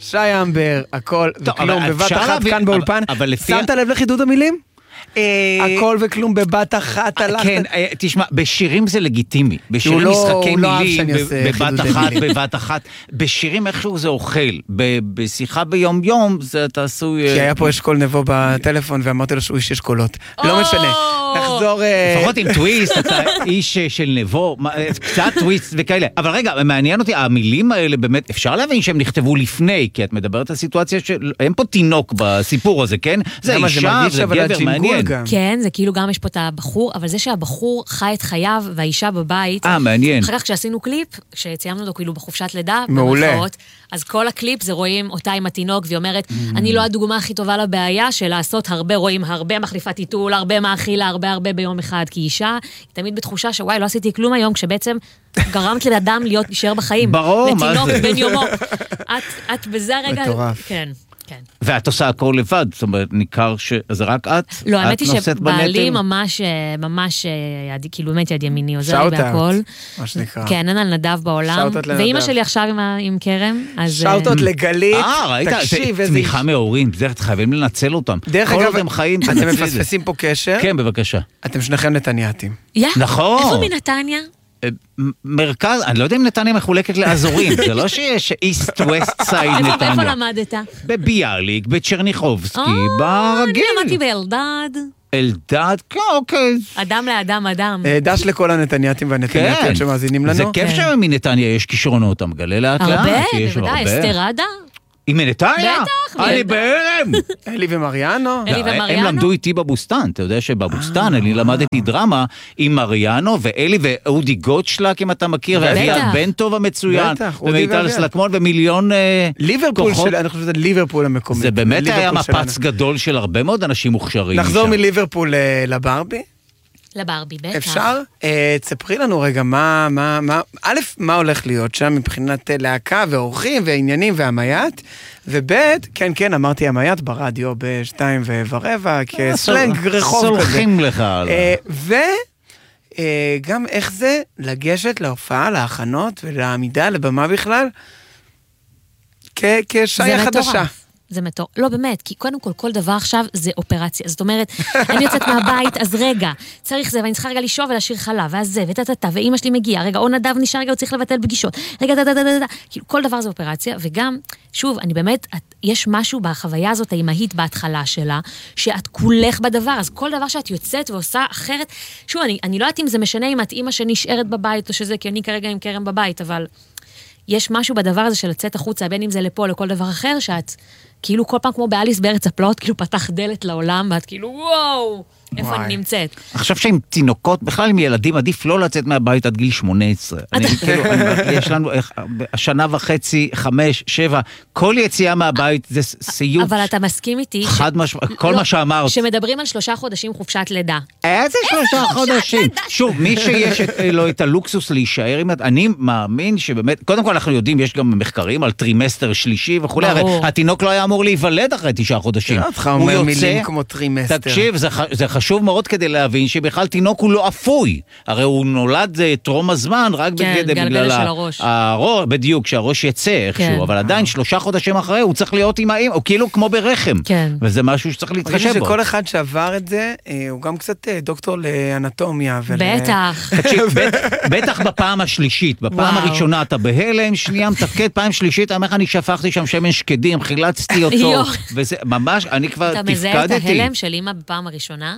שי אמבר, הכל וכלום, בבת אחת כאן באולפן. שמת לב לחידוד המילים? הכל וכלום בבת אחת הלכת. כן, תשמע, בשירים זה לגיטימי. בשירים משחקי מילים, בבת אחת. בשירים איכשהו זה אוכל. בשיחה ביום יום, זה אתה עשוי... כי היה פה אשכול נבוא בטלפון, ואמרתי לו שהוא איש אשכולות. לא משנה. נחזור... לפחות עם טוויסט, אתה איש של נבוא, קצת טוויסט וכאלה. אבל רגע, מעניין אותי, המילים האלה באמת, אפשר להבין שהם נכתבו לפני, כי את מדברת על סיטואציה אין פה תינוק בסיפור הזה, כן? זה אישה, זה גבר, מעניין. כן, זה כאילו גם יש פה את הבחור, אבל זה שהבחור חי את חייו והאישה בבית. מעניין. אחר כך כשעשינו קליפ, כשציימנו אותו כאילו בחופשת לידה, מעולה. אז כל הקליפ זה רואים אותה עם התינוק, והיא אומרת, אני לא הדוגמה הכי טובה לבעיה של לעשות הרבה, רואים הרבה מחליפת טיטול, הרבה מאכילה, הרבה ביום אחד, כי אישה היא תמיד בתחושה שוואי, לא עשיתי כלום היום, כשבעצם גרמת לאדם להישאר בחיים. ברור, מה זה? לתינוק בן יומו. את בזה הרגע... מטורף. כן. כן. ואת עושה הכל לבד, זאת אומרת, ניכר שזה רק את? לא, האמת היא שבעלי ממש, כאילו באמת יד ימיני עוזר לי בהכל. מה שנקרא. כן, אין על נדב בעולם. ואמא שלי עכשיו עם קרם, אז... שאוטות לגלית. ראית, צמיחה מהורים, בדרך חייבים לנצל אותם. דרך כל אגב, עוד הם חיים, אתם מפספסים פה קשר. כן, בבקשה. אתם שניכם נתניאתים. נכון. איפה מנתניה? מרכז, אני לא יודע אם נתניה מחולקת לאזורים, זה לא שיש איסט ווסט סייד נתניה. איפה למדת? בביאליק, בצ'רניחובסקי, ברגיל. אני למדתי באלדד. אלדד, אוקיי. אדם לאדם, אדם. דש לכל הנתניאתים והנתניאתיות שמאזינים לנו. זה כיף שמנתניה יש כישרונות, אתה מגלה לאט לאט. הרבה, בוודאי, אסתרדה. היא מנתניה? בטח. אני בהלם. אלי ומריאנו. הם למדו איתי בבוסטן, אתה יודע שבבוסטן אני למדתי דרמה עם מריאנו ואלי ואודי גוטשלק, אם אתה מכיר, ואביעד בן טוב המצוין, ומיטל סלקמון ומיליון כוחות. אני חושב שזה ליברפול המקומית. זה באמת היה מפץ גדול של הרבה מאוד אנשים מוכשרים. נחזור מליברפול לברבי. לברבי, בטח. אפשר? תספרי לנו רגע א', מה הולך להיות שם מבחינת להקה ואורחים ועניינים והמיית, וב', כן, אמרתי המיית ברדיו ב2:15, כסלנג רחוב כזה. סולחים לך. וגם איך זה לגשת להופעה, להכנות ולעמידה, לבמה בכלל, כשעיה חדשה. זה מטור. לא, באמת, כי קודם כל דבר עכשיו זה אופרציה. זאת אומרת, אני יוצאת מהבית, אז רגע, צריך זה, ואני צריכה רגע לשאוב ולהשאיר חלב, ואז זה, וטטטה, ואמא שלי מגיעה, רגע, או נדב נשאר, רגע, הוא צריך לבטל פגישות, רגע, כאילו, כל דבר זה אופרציה, וגם, שוב, אני באמת, יש משהו בחוויה הזאת, האימהית בהתחלה שלה, שאת כולך בדבר, אז כל דבר שאת יוצאת ועושה אחרת, שוב, אני לא יודעת אם זה משנה אם את אמא שנשארת בבית, או שזה, כי אני כרגע עם קרם בבית, אבל יש משהו בדבר הזה של לצאת החוצה, בין אם זה לפה, לכל דבר אחר, שאת כאילו כל פעם כמו באליס בארץ הפלאות, כאילו פתח דלת לעולם, ואת כאילו וואו, איפה אני נמצאת? עכשיו שעם תינוקות, בכלל עם ילדים, עדיף לא לצאת מהבית עד גיל 18. יש לנו שנה וחצי, 5, 7, כל יציאה מהבית זה סיוט. אבל אתה מסכים איתי? כל מה שאמרת. שמדברים על 3 חודשים חופשת לידה. איזה 3 חודשים? שוב, מי שיש לו את הלוקסוס להישאר עם... אני מאמין שבאמת, קודם כל אנחנו יודעים, יש גם מחקרים על טרימסטר שלישי וכו', הרי התינוק לא היה אמור להיוולד אחרי 9 חודשים. אתה אומר מילים כמו טרימסטר. תקשיב, זה חשוב מאוד כדי להבין שבכלל תינוק הוא לא אפוי. הרי הוא נולד טרום הזמן רק בגלל הראש, בדיוק, שהראש יצא איכשהו, אבל עדיין 3 חודשים אחרי הוא צריך להיות עם האמא, הוא כאילו כמו ברחם. וזה משהו שצריך להתחשב בו. שכל אחד שעבר את זה, הוא גם קצת דוקטור לאנטומיה. בטח. בטח בפעם השלישית. בפעם הראשונה אתה בהלם, שנייה מתפקד, פעם שלישית, אני שפכתי שם שמן שקדים, חילצתי אותו, וזה ממש, אני כבר תפקדתי. אתה מזהה את ההלם של אמא בפעם הראשונה?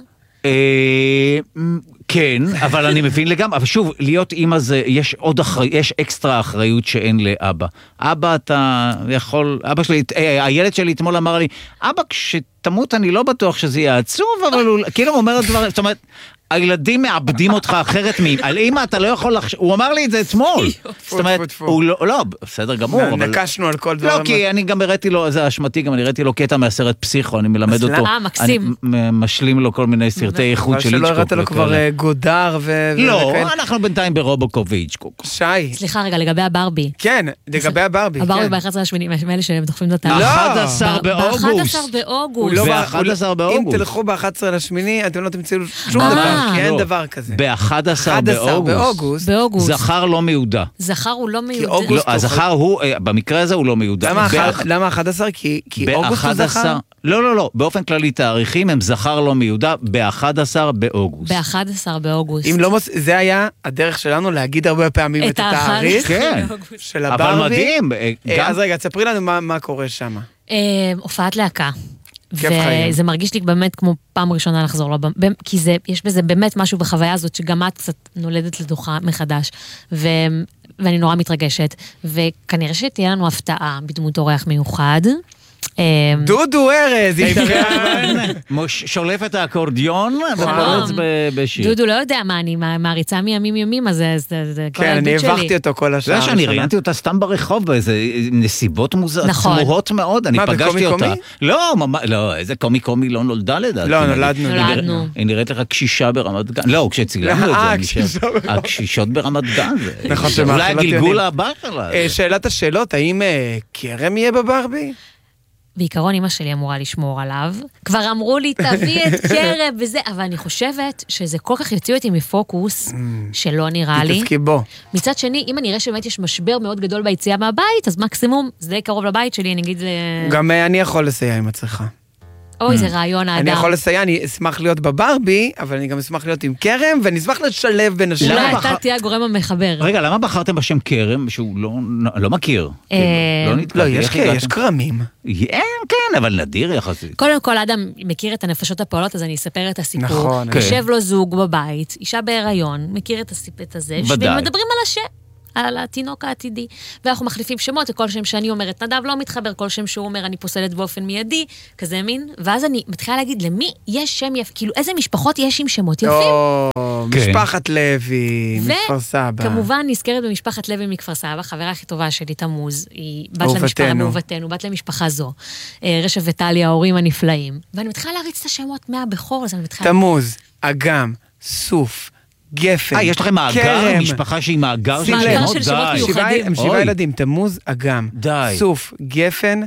כן, אבל אני מבין לגמרי, אבל שוב, להיות אמא זה, יש אקסטרה אחריות שאין לאבא. אבא אתה יכול, אבא שלי, הילד שלי אתמול אמר לי, אבא כשתמות אני לא בטוח שזה יהיה עצוב, אבל הוא כאילו אומר דברים, זאת אומרת, הילדים מאבדים אותך אחרת על אמא אתה לא יכול הוא אמר לי את זה אתמול. זאת אומרת, הוא לא, בסדר גמור. נקשנו על כל דבר. לא, כי אני גם הראיתי לו, זה אשמתי, גם אני הראיתי לו קטע מהסרט פסיכו, אני מלמד אותו. מקסים. אני משלים לו כל מיני סרטי איכות של היצ'קוק. שלא הראית לו כבר גודר לא, אנחנו בינתיים ברובוקוב והיצ'קוק. שי. סליחה רגע, לגבי הברבי. כן, לגבי הברבי. הברבי ב-11 מאלה שדוחפים את התאר. 11 באוגוסט. ב-11 באוגוסט. אם תלכו ב-11 אתם לא תמצאו שום דבר. כי אין דבר כזה. ב-11 באוגוסט, זכר לא מיודע. זכר הוא לא מיודע. לא, הזכר הוא, במקרה הזה הוא לא מיודע. למה 11? כי אוגוסט הוא זכר? לא, באופן כללי תאריכים הם זכר לא מיודע ב-11 באוגוסט. ב-11 באוגוסט. זה היה הדרך שלנו להגיד הרבה פעמים את התאריך של הברבי. אבל מדהים. אז רגע, תספרי לנו מה קורה שם. הופעת להקה. כיף חיים. וזה מרגיש לי באמת כמו פעם ראשונה לחזור לו, כי יש בזה באמת משהו בחוויה הזאת, שגם את קצת נולדת לדוחה מחדש, ואני נורא מתרגשת, וכנראה שתהיה לנו הפתעה בדמות אורח מיוחד. דודו ארז, שולף את האקורדיון ופורץ בשיר. דודו לא יודע מה, אני מעריצה מימים ימים, אז זה כל כן, הילדות אני שלי. הבחתי אותו כל השעה. זה שאני ראיינתי אותה סתם ברחוב, באיזה נסיבות תמוהות מאוד, אני פגשתי אותה. לא, איזה קומי לא נולדה לדעתי. לא, נולדנו. היא נראית לך קשישה ברמת גן. לא, כשצילמנו את זה, הקשישות ברמת גן. אולי הגלגול הבא שלה. שאלת השאלות, האם קרם יהיה בברבי? בעיקרון אמא שלי אמורה לשמור עליו. כבר אמרו לי, תביא את קרב וזה, אבל אני חושבת שזה כל כך יוציא אותי מפוקוס, שלא נראה לי. תתעסקי בו. מצד שני, אם אני אראה שבאמת יש משבר מאוד גדול ביציאה מהבית, אז מקסימום, זה די קרוב לבית שלי, אני אגיד... גם אני יכול לסייע עם הצלחה. אוי, זה רעיון האדם. אני יכול לסייע, אני אשמח להיות בברבי, אבל אני גם אשמח להיות עם קרם, ואני אשמח לשלב בין השני. אולי אתה תהיה הגורם המחבר. רגע, למה בחרתם בשם קרם, שהוא לא מכיר? לא, יש קרמים. כן, אבל נדיר יחסית. קודם כל, אדם מכיר את הנפשות הפועלות, אז אני אספר את הסיפור. נכון. יושב לו זוג בבית, אישה בהיריון, מכיר את הסיפת הזה, ומדברים על השם. על התינוק העתידי, ואנחנו מחליפים שמות, וכל שם שאני אומרת, נדב לא מתחבר, כל שם שהוא אומר, אני פוסלת באופן מיידי, כזה מין, ואז אני מתחילה להגיד, למי יש שם יפה, כאילו, איזה משפחות יש עם שמות יפים? משפחת לוי, מכפר סבא. וכמובן נזכרת במשפחת לוי מכפר סבא, חברה הכי טובה שלי, תמוז, היא בת למשפחה מאהובתנו, בת למשפחה זו, רשב וטלי, ההורים הנפלאים, ואני מתחילה להריץ את השמות מהבכור, אז אני מתחילה... תמוז, אגם, סוף, גפן, יש לכם מאגר, משפחה שהיא מאגר של שמות? של שמות מיוחדים. הם 7 ילדים, תמוז, אגם, סוף, גפן,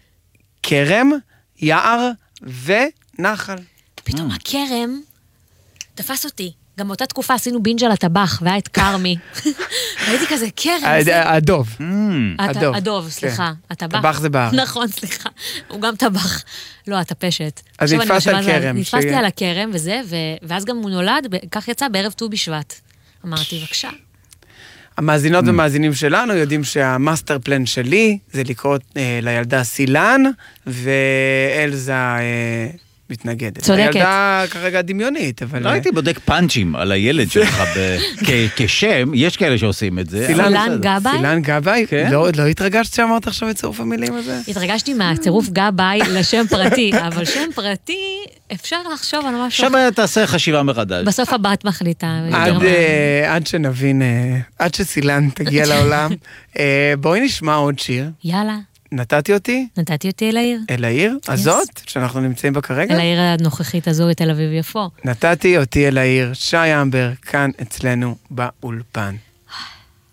קרם, יער ונחל. פתאום הקרם תפס אותי. גם באותה תקופה עשינו בינג' על הטבח, והיה את קרמי. ראיתי כזה קרם. הדוב. הדוב, סליחה. טבח זה בר. נכון, סליחה. הוא גם טבח. לא, הטפשת. אז נתפסת על קרם. נתפסתי על הקרם וזה, ואז גם הוא נולד, כך יצא בערב ט"ו בשבט. אמרתי, בבקשה. המאזינות ומאזינים שלנו יודעים שהמאסטר פלן שלי זה לקרוא לילדה סילן, ואלזה מתנגדת. צודקת. הילדה כרגע דמיונית, אבל... לא הייתי בודק פאנצ'ים על הילד שלך כשם, יש כאלה שעושים את זה. סילן גבאי? סילן גבאי? לא התרגשת שאמרת עכשיו את צירוף המילים הזה? התרגשתי מהצירוף גבאי לשם פרטי, אבל שם פרטי אפשר לחשוב על משהו. עכשיו תעשה חשיבה מחדש. בסוף הבת מחליטה. עד שנבין, עד שסילן תגיע לעולם. בואי נשמע עוד שיר. יאללה. נתתי אותי? נתתי אותי אל העיר. אל העיר? הזאת? שאנחנו נמצאים בה כרגע? אל העיר הנוכחית הזו, בתל אביב יפו. נתתי אותי אל העיר, שי אמבר, כאן אצלנו באולפן.